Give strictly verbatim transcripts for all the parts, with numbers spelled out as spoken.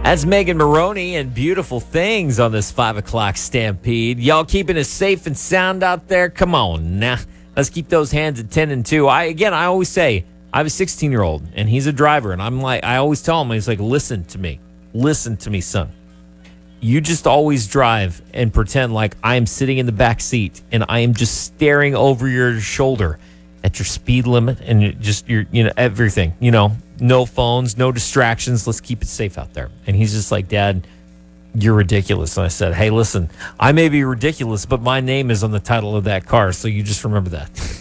That's Megan Maroney and Beautiful Things on this five o'clock Stampede. Y'all keeping us safe and sound out there? Come on now. Let's keep those hands at ten and two. I Again, I always say, I have a sixteen-year-old, and he's a driver, and I'm like, I always tell him, he's like, listen to me. Listen to me, son. You just always drive and pretend like I am sitting in the back seat, and I am just staring over your shoulder at your speed limit and you just your you know everything. You know, no phones, no distractions. Let's keep it safe out there. And he's just like, Dad, you're ridiculous. And I said, hey, listen, I may be ridiculous, but my name is on the title of that car, so you just remember that.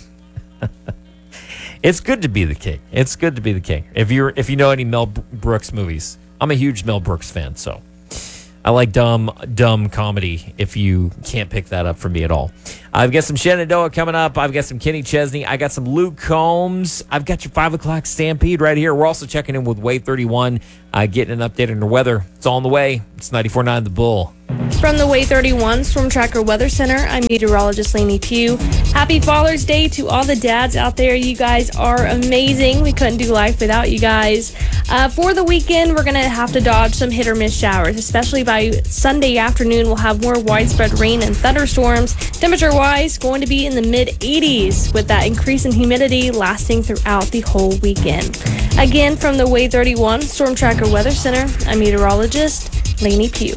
It's good to be the king. It's good to be the king. If you're if you know any Mel Brooks movies, I'm a huge Mel Brooks fan, so I like dumb, dumb comedy if you can't pick that up from me at all. I've got some Shenandoah coming up. I've got some Kenny Chesney. I got some Luke Combs. I've got your five o'clock Stampede right here. We're also checking in with Way thirty-one, uh, getting an update on the weather. It's all on the way. It's ninety-four point nine The Bull. From the Way thirty-one Storm Tracker Weather Center, I'm meteorologist Lainey Pugh. Happy Father's Day to all the dads out there. You guys are amazing. We couldn't do life without you guys. Uh, for the weekend, we're going to have to dodge some hit or miss showers, especially by Sunday afternoon. We'll have more widespread rain and thunderstorms. Temperature-wise, going to be in the mid eighties with that increase in humidity lasting throughout the whole weekend. Again, from the Way thirty-one Storm Tracker Weather Center, I'm meteorologist Lainey Pugh.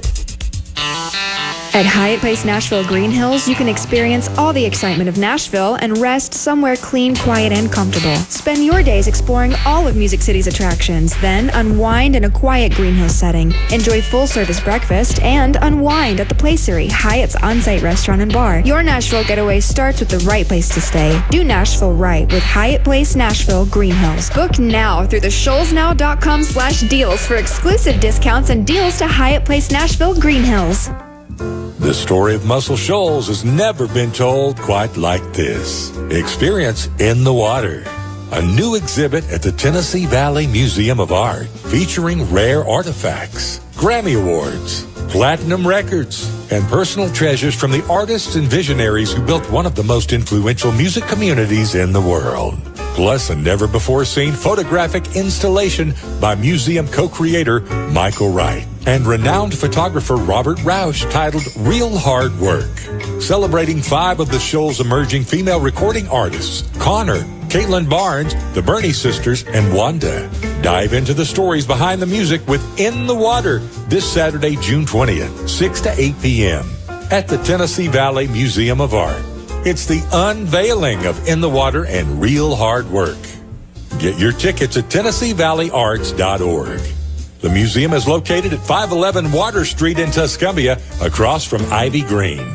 At Hyatt Place Nashville Green Hills, you can experience all the excitement of Nashville and rest somewhere clean, quiet, and comfortable. Spend your days exploring all of Music City's attractions, then unwind in a quiet Green Hills setting. Enjoy full-service breakfast and unwind at the Placery, Hyatt's on-site restaurant and bar. Your Nashville getaway starts with the right place to stay. Do Nashville right with Hyatt Place Nashville Green Hills. Book now through the shoals now dot com slash deals for exclusive discounts and deals to Hyatt Place Nashville Green Hills. The story of Muscle Shoals has never been told quite like this. Experience In the Water, a new exhibit at the Tennessee Valley Museum of Art featuring rare artifacts, Grammy Awards, platinum records, and personal treasures from the artists and visionaries who built one of the most influential music communities in the world. Plus a never-before-seen photographic installation by museum co-creator Michael Wright and renowned photographer Robert Rausch titled Real Hard Work, celebrating five of the Shoals' emerging female recording artists, Connor, Caitlin Barnes, the Burney Sisters, and Wanda. Dive into the stories behind the music with In the Water this Saturday, June twentieth, six to eight p.m. at the Tennessee Valley Museum of Art. It's the unveiling of In the Water and Real Hard Work. Get your tickets at tennessee valley arts dot org. The museum is located at five eleven Water Street in Tuscumbia, across from Ivy Green.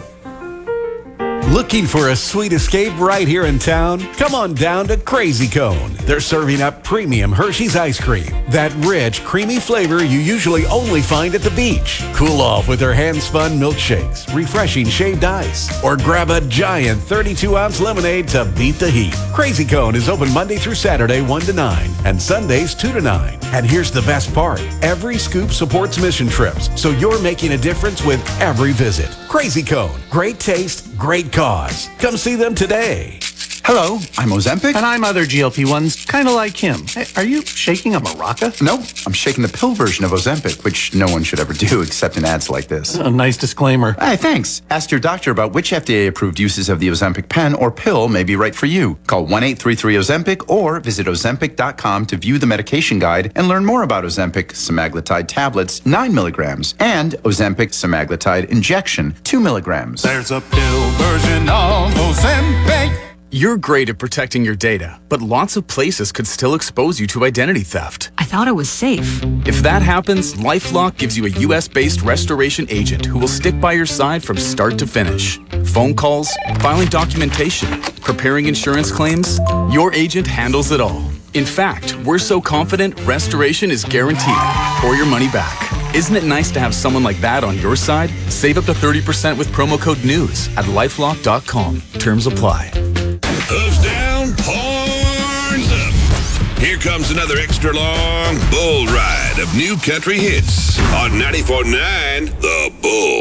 Looking for a sweet escape right here in town? Come on down to Crazy Cone. They're serving up premium Hershey's ice cream. That rich, creamy flavor you usually only find at the beach. Cool off with their hand-spun milkshakes, refreshing shaved ice, or grab a giant thirty-two ounce lemonade to beat the heat. Crazy Cone is open Monday through Saturday, one to nine, and Sundays, two to nine. And here's the best part. Every scoop supports mission trips, so you're making a difference with every visit. Crazy Cone. Great taste, great cause. Come see them today. Hello, I'm Ozempic. And I'm other G L P ones, kind of like him. Hey, are you shaking a maraca? No, I'm shaking the pill version of Ozempic, which no one should ever do except in ads like this. A nice disclaimer. Hey, thanks. Ask your doctor about which F D A-approved uses of the Ozempic pen or pill may be right for you. Call one eight three three Ozempic or visit ozempic dot com to view the medication guide and learn more about Ozempic semaglutide tablets, nine milligrams, and Ozempic semaglutide injection, two milligrams. There's a pill version of Ozempic. You're great at protecting your data, but lots of places could still expose you to identity theft. I thought it was safe. If that happens, LifeLock gives you a U S-based restoration agent who will stick by your side from start to finish. Phone calls, filing documentation, preparing insurance claims, your agent handles it all. In fact, we're so confident restoration is guaranteed or your money back. Isn't it nice to have someone like that on your side? Save up to thirty percent with promo code NEWS at lifelock dot com. Terms apply. Hooves down, horns up. Here comes another extra long bull ride of new country hits on ninety-four point nine The Bull.